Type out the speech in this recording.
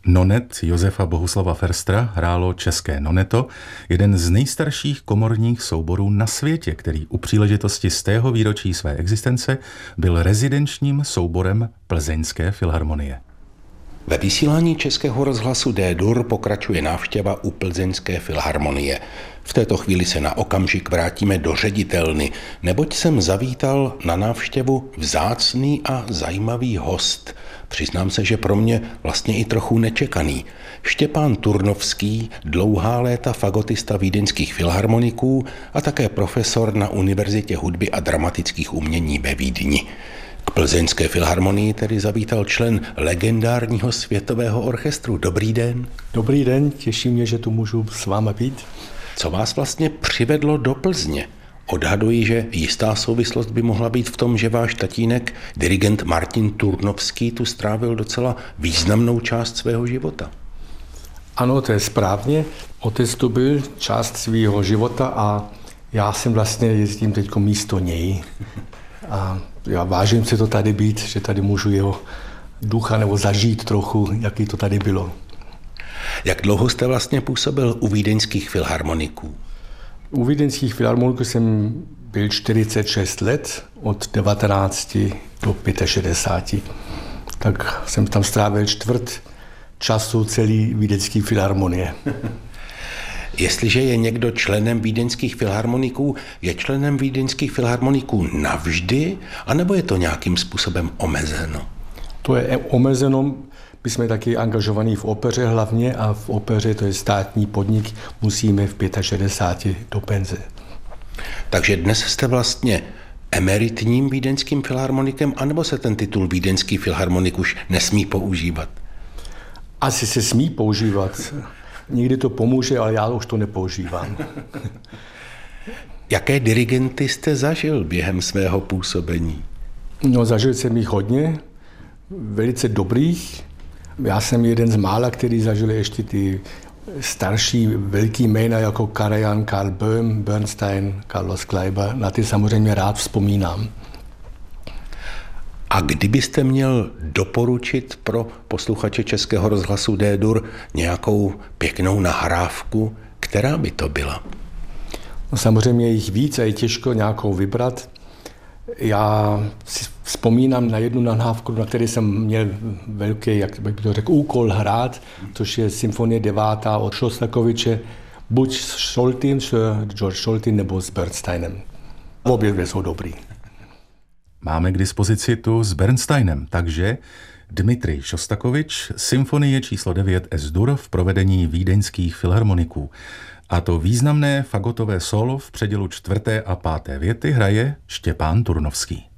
Nonet Josefa Bohuslava Ferstra hrálo České Noneto, jeden z nejstarších komorních souborů na světě, který u příležitosti 100. výročí své existence byl rezidenčním souborem Plzeňské filharmonie. Ve vysílání Českého rozhlasu D-dur pokračuje návštěva u Plzeňské filharmonie. V této chvíli se na okamžik vrátíme do ředitelny, neboť jsem zavítal na návštěvu vzácný a zajímavý host. Přiznám se, že pro mě vlastně i trochu nečekaný. Štěpán Turnovský, dlouhá léta fagotista vídeňských filharmoniků a také profesor na Univerzitě hudby a dramatických umění ve Vídni. K Plzeňské filharmonii tedy zavítal člen legendárního světového orchestru. Dobrý den. Dobrý den, těší mě, že tu můžu s vámi být. Co vás vlastně přivedlo do Plzně? Odhaduji, že jistá souvislost by mohla být v tom, že váš tatínek, dirigent Martin Turnovský, tu strávil docela významnou část svého života. Ano, to je správně. Otec tu byl část svého života a já jsem vlastně jezdím teď místo něj. A já vážím si to tady být, že tady můžu jeho ducha nebo zažít trochu, jaký to tady bylo. Jak dlouho jste vlastně působil u vídeňských filharmoniků? U vídeňských filharmoniků jsem byl 46 let, od 19 do 65. Tak jsem tam strávil čtvrt času celý vídeňský filharmonie. Jestliže je někdo členem vídeňských filharmoniků, je členem vídeňských filharmoniků navždy, anebo je to nějakým způsobem omezeno? To je omezeno, my jsme taky angažovaní v opeře hlavně a v opeře, to je státní podnik, musíme v 65 do penze. Takže dnes jste vlastně emeritním vídeňským filharmonikem, anebo se ten titul vídeňský filharmonik už nesmí používat? Asi se smí používat. Někdy to pomůže, ale já už to nepoužívám. Jaké dirigenty jste zažil během svého působení? No, zažil jsem jich hodně, velice dobrých. Já jsem jeden z mála, který zažil ještě ty starší velký jména jako Karajan, Karl Böhm, Bernstein, Carlos Kleiber. Na ty samozřejmě rád vzpomínám. A kdybyste měl doporučit pro posluchače Českého rozhlasu D-dur nějakou pěknou nahrávku, která by to byla? No, samozřejmě je jich víc a je těžko nějakou vybrat. Já si vzpomínám na jednu nahrávku, na které jsem měl velký, jak bych to řekl, úkol hrát, což je symfonie 9. od Šostakoviče, buď s Scholtym, George Scholty, nebo s Bernsteinem. Obě dvě jsou dobrý. Máme k dispozici tu s Bernsteinem, takže Dmitrij Šostakovič, symfonie číslo 9 S-dur v provedení vídeňských filharmoniků. A to významné fagotové solo v předělu 4. a 5. věty hraje Štěpán Turnovský.